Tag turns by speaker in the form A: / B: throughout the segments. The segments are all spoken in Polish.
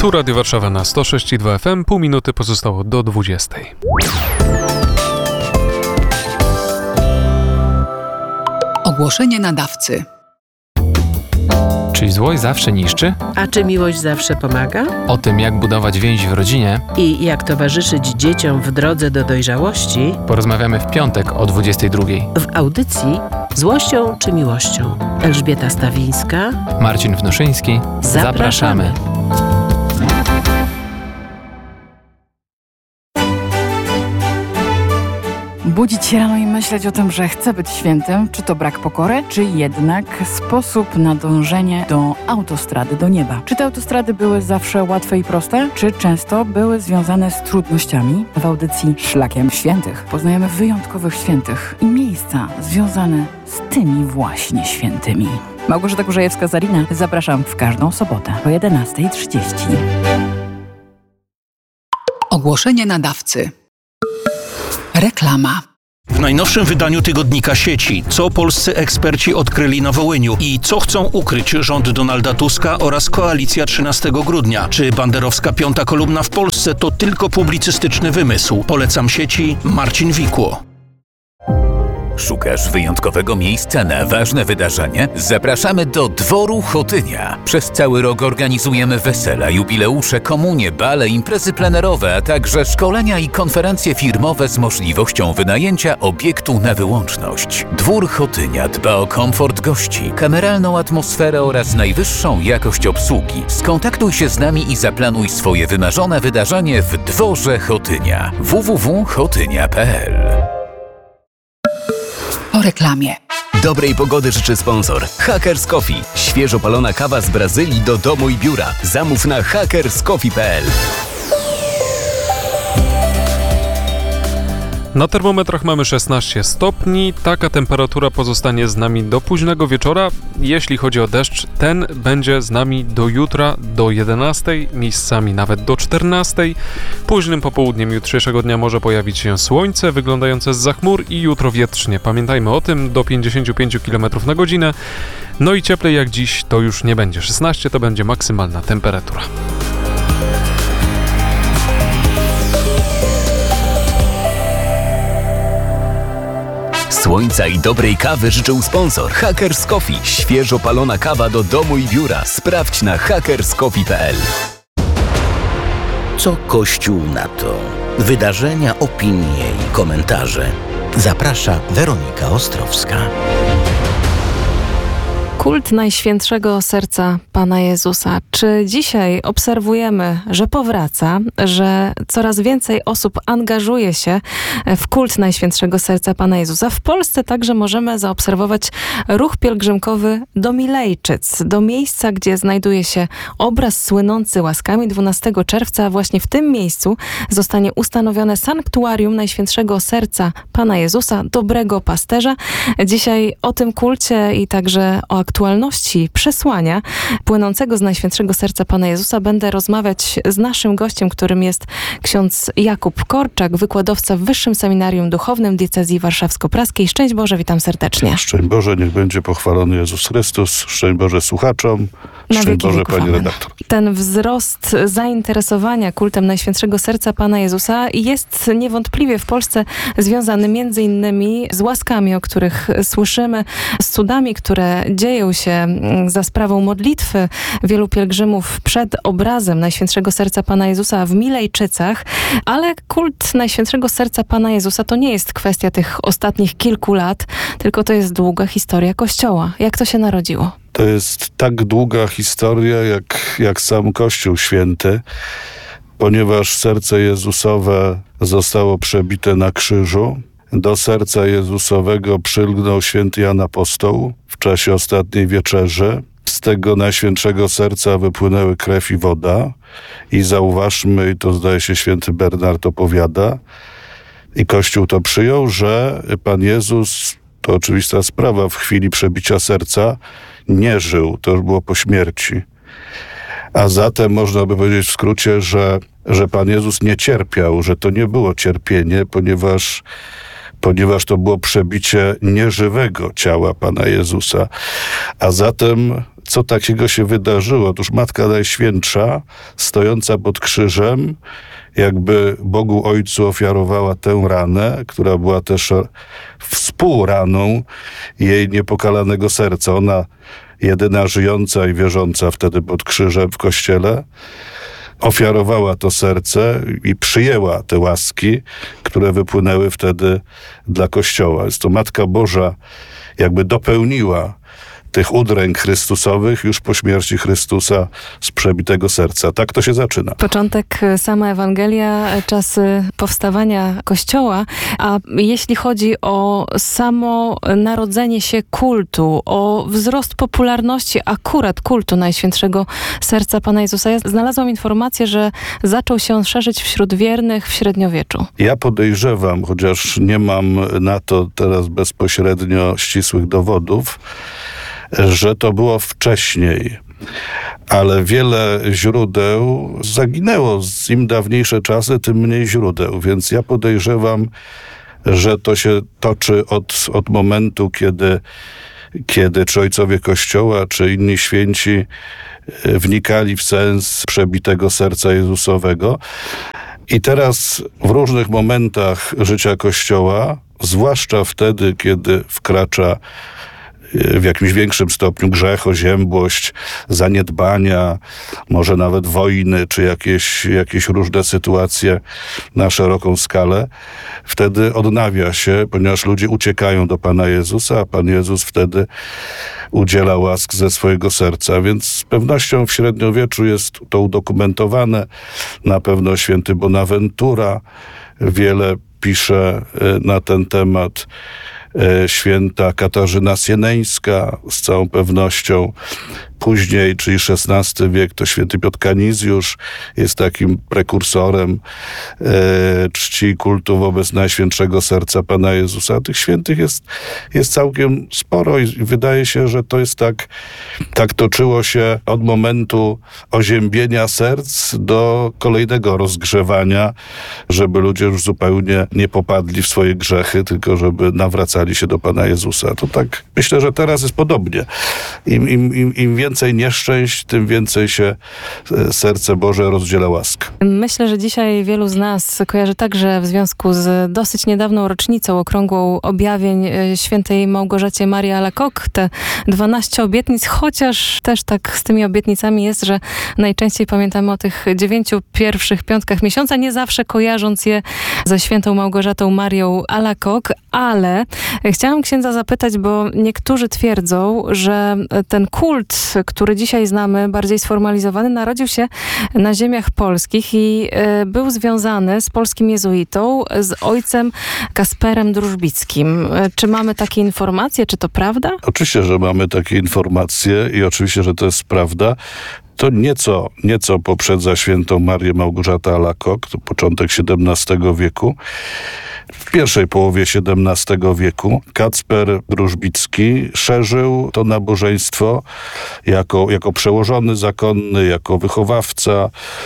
A: Tu Radio Warszawa na 106,2 FM, pół minuty pozostało do 20.
B: Ogłoszenie nadawcy.
C: Czy złość zawsze niszczy?
D: A czy miłość zawsze pomaga?
C: O tym, jak budować więź w rodzinie
D: I jak towarzyszyć dzieciom w drodze do dojrzałości,
C: porozmawiamy w piątek o 22.
D: w audycji Złością czy miłością. Elżbieta Stawińska.
C: Marcin Wnoszyński. Zapraszamy.
E: Budzić się rano i myśleć o tym, że chcę być świętym, czy to brak pokory, czy jednak sposób na dążenie do autostrady, do nieba. Czy te autostrady były zawsze łatwe i proste, czy często były związane z trudnościami? W audycji Szlakiem Świętych poznajemy wyjątkowych świętych i miejsca związane z tymi właśnie świętymi. Małgorzata Kurzajewska-Zarina, zapraszam w każdą sobotę o 11:30.
B: Ogłoszenie nadawcy. Reklama.
F: W najnowszym wydaniu tygodnika Sieci, co polscy eksperci odkryli na Wołyniu i co chcą ukryć rząd Donalda Tuska oraz koalicja 13 grudnia. Czy banderowska piąta kolumna w Polsce to tylko publicystyczny wymysł? Polecam Sieci, Marcin Wikło.
G: Szukasz wyjątkowego miejsca na ważne wydarzenie? Zapraszamy do Dworu Chotynia. Przez cały rok organizujemy wesela, jubileusze, komunie, bale, imprezy plenerowe, a także szkolenia i konferencje firmowe z możliwością wynajęcia obiektu na wyłączność. Dwór Chotynia dba o komfort gości, kameralną atmosferę oraz najwyższą jakość obsługi. Skontaktuj się z nami i zaplanuj swoje wymarzone wydarzenie w Dworze Chotynia. www.chotynia.pl.
B: Po reklamie.
H: Dobrej pogody życzy sponsor Hackers Coffee. Świeżo palona kawa z Brazylii do domu i biura. Zamów na hackerscoffee.pl.
A: Na termometrach mamy 16 stopni. Taka temperatura pozostanie z nami do późnego wieczora. Jeśli chodzi o deszcz, ten będzie z nami do jutra do 11, miejscami nawet do 14. Późnym popołudniem jutrzejszego dnia może pojawić się słońce wyglądające zza chmur i jutro wietrznie. Pamiętajmy o tym, do 55 km na godzinę. No i cieplej jak dziś to już nie będzie. 16 to będzie maksymalna temperatura.
H: Słońca i dobrej kawy życzył sponsor Hackers Coffee. Świeżo palona kawa do domu i biura. Sprawdź na hackerscoffee.pl.
I: Co Kościół na to? Wydarzenia, opinie i komentarze. Zaprasza Weronika Ostrowska.
J: Kult Najświętszego Serca Pana Jezusa. Czy dzisiaj obserwujemy, że powraca, że coraz więcej osób angażuje się w kult Najświętszego Serca Pana Jezusa? W Polsce także możemy zaobserwować ruch pielgrzymkowy do Milejczyc, do miejsca, gdzie znajduje się obraz słynący łaskami. 12 czerwca właśnie w tym miejscu zostanie ustanowione sanktuarium Najświętszego Serca Pana Jezusa, dobrego pasterza. Dzisiaj o tym kulcie i także o aktualności przesłania płynącego z Najświętszego Serca Pana Jezusa będę rozmawiać z naszym gościem, którym jest ksiądz Jakub Korczak, wykładowca w Wyższym Seminarium Duchownym Diecezji Warszawsko-Praskiej. Szczęść Boże, witam serdecznie.
K: Szczęść Boże, niech będzie pochwalony Jezus Chrystus. Szczęść Boże słuchaczom. Szczęść Boże, pani redaktor.
J: Ten wzrost zainteresowania kultem Najświętszego Serca Pana Jezusa jest niewątpliwie w Polsce związany między innymi z łaskami, o których słyszymy, z cudami, które dzieją się za sprawą modlitwy wielu pielgrzymów przed obrazem Najświętszego Serca Pana Jezusa w Milejczycach, ale kult Najświętszego Serca Pana Jezusa to nie jest kwestia tych ostatnich kilku lat, tylko to jest długa historia Kościoła. Jak to się narodziło?
K: To jest tak długa historia, jak sam Kościół Święty, ponieważ serce Jezusowe zostało przebite na krzyżu. Do serca Jezusowego przylgnął święty Jan Apostoł w czasie ostatniej wieczerzy. Z tego Najświętszego Serca wypłynęły krew i woda. I zauważmy, i to zdaje się święty Bernard opowiada, i Kościół to przyjął, że Pan Jezus, to oczywista sprawa, w chwili przebicia serca nie żył, to już było po śmierci. A zatem można by powiedzieć w skrócie, że Pan Jezus nie cierpiał, że to nie było cierpienie, ponieważ to było przebicie nieżywego ciała Pana Jezusa. A zatem co takiego się wydarzyło. Otóż Matka Najświętsza, stojąca pod krzyżem, jakby Bogu Ojcu ofiarowała tę ranę, która była też współraną jej niepokalanego serca. Ona, jedyna żyjąca i wierząca wtedy pod krzyżem w kościele, ofiarowała to serce i przyjęła te łaski, które wypłynęły wtedy dla Kościoła. Jest to Matka Boża jakby dopełniła tych udręk chrystusowych już po śmierci Chrystusa z przebitego serca. Tak to się zaczyna.
J: Początek, sama Ewangelia, czasy powstawania Kościoła, a jeśli chodzi o samo narodzenie się kultu, o wzrost popularności akurat kultu Najświętszego Serca Pana Jezusa, ja znalazłam informację, że zaczął się on szerzyć wśród wiernych w średniowieczu.
K: Ja podejrzewam, chociaż nie mam na to teraz bezpośrednio ścisłych dowodów, że to było wcześniej, ale wiele źródeł zaginęło. Im dawniejsze czasy, tym mniej źródeł, więc ja podejrzewam, że to się toczy od momentu, kiedy czy ojcowie Kościoła, czy inni święci wnikali w sens przebitego serca Jezusowego. I teraz w różnych momentach życia Kościoła, zwłaszcza wtedy, kiedy wkracza w jakimś większym stopniu grzech, oziębłość, zaniedbania, może nawet wojny, czy jakieś różne sytuacje na szeroką skalę, wtedy odnawia się, ponieważ ludzie uciekają do Pana Jezusa, a Pan Jezus wtedy udziela łask ze swojego serca. Więc z pewnością w średniowieczu jest to udokumentowane. Na pewno święty Bonaventura wiele pisze na ten temat. Święta Katarzyna Sieneńska z całą pewnością. Później, czyli XVI wiek, to święty Piotr Kanizjusz jest takim prekursorem czci i kultu wobec Najświętszego Serca Pana Jezusa. Tych świętych jest całkiem sporo i wydaje się, że to jest tak toczyło się od momentu oziębienia serc do kolejnego rozgrzewania, żeby ludzie już zupełnie nie popadli w swoje grzechy, tylko żeby nawracali się do Pana Jezusa. To tak, myślę, że teraz jest podobnie. Im więcej nieszczęść, tym więcej się serce Boże rozdziela łask.
J: Myślę, że dzisiaj wielu z nas kojarzy także w związku z dosyć niedawną rocznicą okrągłą objawień świętej Małgorzacie Marii Alacoque te 12 obietnic, chociaż też tak z tymi obietnicami jest, że najczęściej pamiętamy o tych 9 pierwszych piątkach miesiąca, nie zawsze kojarząc je ze świętą Małgorzatą Marią Alacoque, ale chciałam księdza zapytać, bo niektórzy twierdzą, że ten kult, który dzisiaj znamy, bardziej sformalizowany, narodził się na ziemiach polskich i był związany z polskim jezuitą, z ojcem Kasperem Drużbickim. Czy mamy takie informacje? Czy to prawda?
K: Oczywiście, że mamy takie informacje i oczywiście, że to jest prawda. To nieco poprzedza świętą Marię Małgorzatę Alacoque, to początek XVII wieku. W pierwszej połowie XVII wieku Kacper Drużbicki szerzył to nabożeństwo jako przełożony zakonny, jako wychowawca,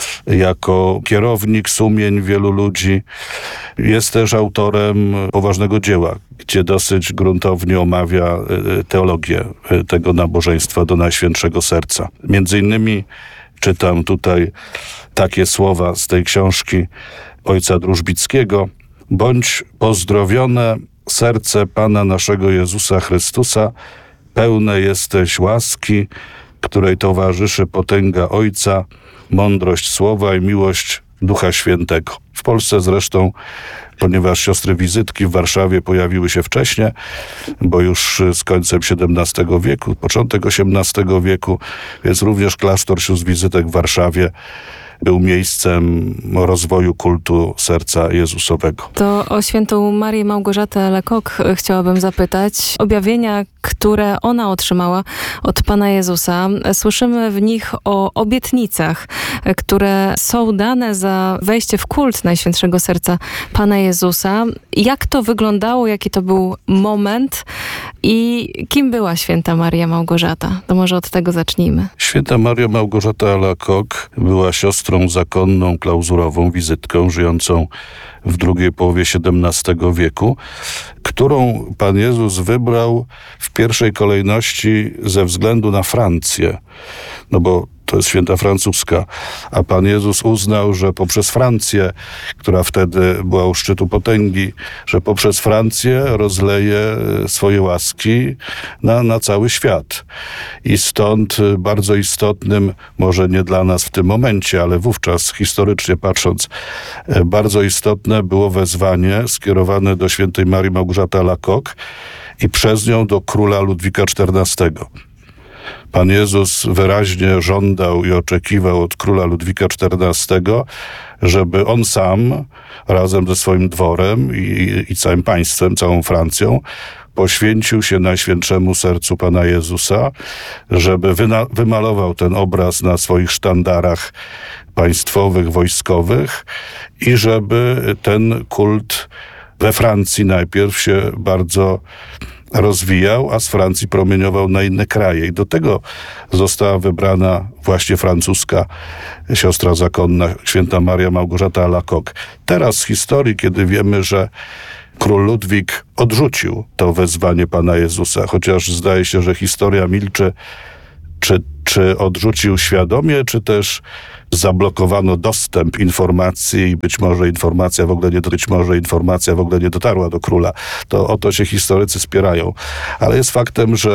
K: jako kierownik sumień wielu ludzi. Jest też autorem poważnego dzieła, gdzie dosyć gruntownie omawia teologię tego nabożeństwa do Najświętszego Serca. Między innymi czytam tutaj takie słowa z tej książki ojca Drużbickiego. Bądź pozdrowione serce Pana naszego Jezusa Chrystusa, pełne jesteś łaski, której towarzyszy potęga Ojca, mądrość Słowa i miłość Ducha Świętego. W Polsce zresztą, ponieważ siostry wizytki w Warszawie pojawiły się wcześniej, bo już z końcem XVII wieku, początek XVIII wieku, więc również klasztor sióstr wizytek w Warszawie był miejscem rozwoju kultu serca Jezusowego.
J: To o świętą Marię Małgorzatę Alacoque chciałabym zapytać. Objawienia, które ona otrzymała od Pana Jezusa, słyszymy w nich o obietnicach, które są dane za wejście w kult Najświętszego Serca Pana Jezusa. Jak to wyglądało, jaki to był moment i kim była święta Maria Małgorzata? To może od tego zacznijmy.
K: Święta Maria Małgorzata Alacoque była siostrą zakonną, klauzurową, wizytką, żyjącą w drugiej połowie XVII wieku, którą Pan Jezus wybrał w pierwszej kolejności ze względu na Francję, no bo to jest święta francuska, a Pan Jezus uznał, że poprzez Francję, która wtedy była u szczytu potęgi, że poprzez Francję rozleje swoje łaski na cały świat. I stąd bardzo istotnym, może nie dla nas w tym momencie, ale wówczas historycznie patrząc, bardzo istotne było wezwanie skierowane do świętej Marii Małgorzaty Alacoque i przez nią do króla Ludwika XIV. Pan Jezus wyraźnie żądał i oczekiwał od króla Ludwika XIV, żeby on sam razem ze swoim dworem i całym państwem, całą Francją poświęcił się Najświętszemu Sercu Pana Jezusa, żeby wymalował ten obraz na swoich sztandarach państwowych, wojskowych i żeby ten kult we Francji najpierw się bardzo rozwijał, a z Francji promieniował na inne kraje. I do tego została wybrana właśnie francuska siostra zakonna, święta Maria Małgorzata Alacoque. Teraz z historii, kiedy wiemy, że król Ludwik odrzucił to wezwanie Pana Jezusa, chociaż zdaje się, że historia milczy, czy odrzucił świadomie, czy też zablokowano dostęp informacji i być może informacja w ogóle nie dotarła do króla. To o to się historycy spierają. Ale jest faktem, że